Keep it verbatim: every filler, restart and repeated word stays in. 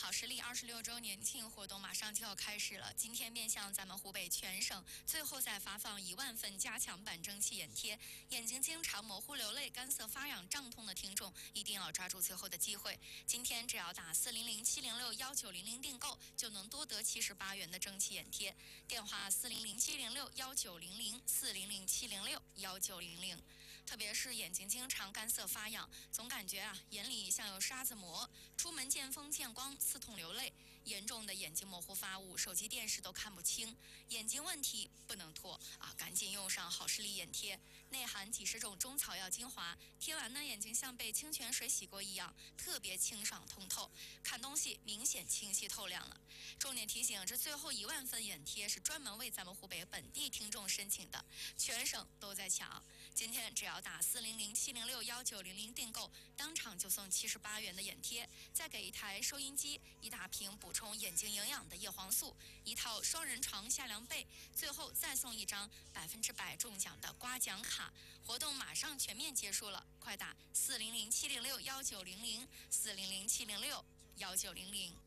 好视力二十六周年庆活动马上就要开始了。今天面向咱们湖北全省，最后再发放一万份加强版蒸汽眼贴。眼睛经常模糊流泪、干涩发痒、胀痛的听众，一定要抓住最后的机会。今天只要打四零零七零六幺九零零订购，就能多得七十八元的蒸汽眼贴。电话四零零七零六幺九零零四零零七零六幺九零零。特别是眼睛经常干涩发痒，总感觉啊眼里像有沙子磨，出门见风见光，刺痛流泪，严重的眼睛模糊发雾，手机电视都看不清，眼睛问题不能拖啊！赶紧用上好视力眼贴，内含几十种中草药精华，贴完呢眼睛像被清泉水洗过一样，特别清爽通透，看东西明显清晰透亮了。重点提醒，这最后一万份眼贴是专门为咱们湖北本地听众申请的，全省都在抢。今天只要打四零零七零六幺九零零订购，当场就送七十八元的眼贴，再给一台收音机、一大瓶补充眼睛营养的叶黄素、一套双人床夏凉被，最后再送一张百分之百中奖的刮奖卡。活动马上全面结束了，快打四零零七零六幺九零零四零零七零六幺九零零。